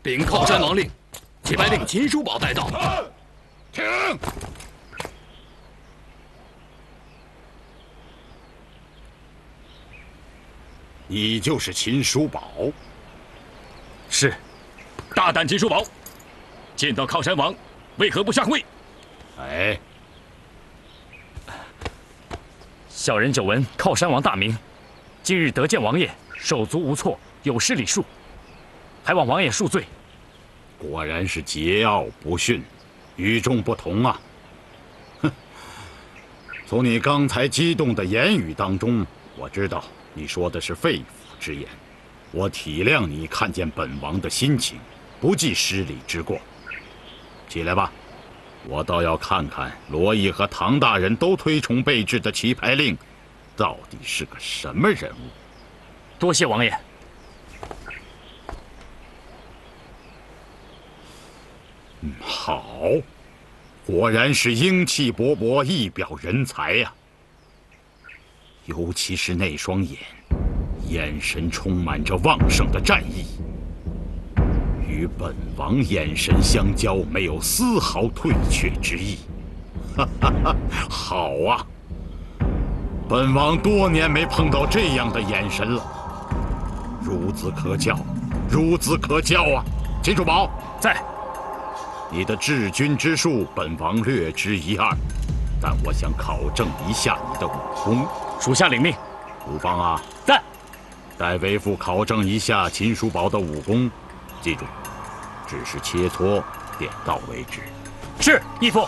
禀靠山王令，启派令秦叔宝带到。 停！你就是秦叔宝？ 是，大胆秦叔宝，见到靠山王，为何不下跪？ 哎， 小人久闻靠山王大名，今日得见王爷，手足无措，有失礼数，还望王爷恕罪。 果然是桀骜不驯，与众不同啊！哼，从你刚才激动的言语当中，我知道你说的是肺腑之言。我体谅你看见本王的心情，不计失礼之过。起来吧，我倒要看看罗毅和唐大人都推崇备至的棋牌令，到底是个什么人物。 多谢王爷。 好，果然是英气勃勃，一表人才呀。尤其是那双眼，眼神充满着旺盛的战意，与本王眼神相交，没有丝毫退却之意。哈哈哈，好啊！本王多年没碰到这样的眼神了，孺子可教，孺子可教啊！秦叔宝在。 你的治军之术，本王略知一二，但我想考证一下你的武功。 属下领命。 鲁邦啊， 在。 待为父考证一下秦叔宝的武功，记住，只是切磋，点到为止。 是，义父。